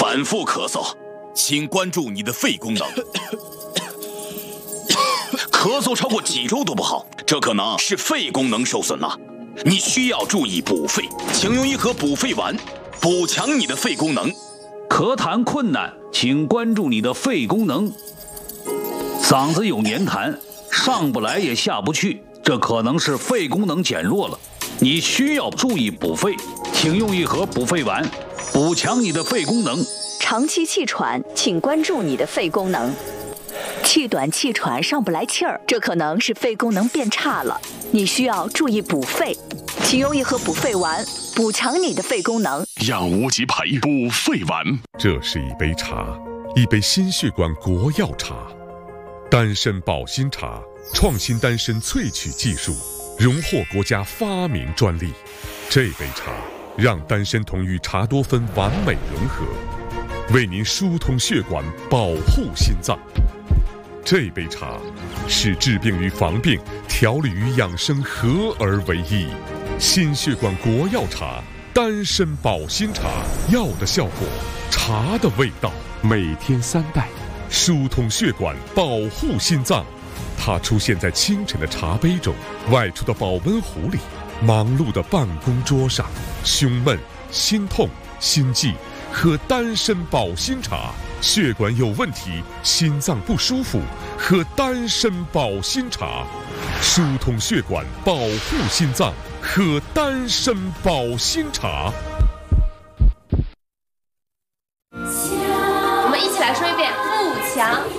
反复咳嗽，请关注你的肺功能。咳嗽超过几周都不好，这可能是肺功能受损了。你需要注意补肺，请用一盒补肺丸，补强你的肺功能。 咳痰困难，请关注你的肺功能。嗓子有黏痰，上不来也下不去，这可能是肺功能减弱了。你需要注意补肺，请用一盒补肺丸，补强你的肺功能。 长期气喘，请关注你的肺功能。气短气喘上不来气儿，这可能是肺功能变差了，你需要注意补肺，请用一盒补肺丸，补强你的肺功能。 养无极培补肺丸。 这是一杯茶，一杯心血管国药茶，丹参保心茶，创新丹参萃取技术，荣获国家发明专利。这杯茶让丹参酮与茶多酚完美融合，为您疏通血管，保护心脏。这杯茶是治病与防病、调理与养生合而为一。心血管国药茶，丹参保心茶，药的效果，茶的味道，每天3袋，疏通血管，保护心脏。它出现在清晨的茶杯中，外出的保温壶里，忙碌的办公桌上。胸闷、心痛、心悸，喝丹参保心茶。血管有问题，心脏不舒服，喝丹参保心茶，疏通血管，保护心脏，喝丹参保心茶。 我们一起来说一遍：富强。